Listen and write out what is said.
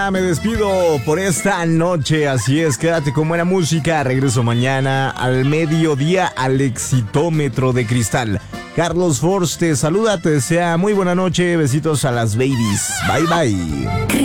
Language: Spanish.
Me despido por esta noche, así es, quédate con buena música, regreso mañana al mediodía al Exitómetro de Cristal. Carlos Force te saluda, te desea muy buena noche, besitos a las babies, bye bye.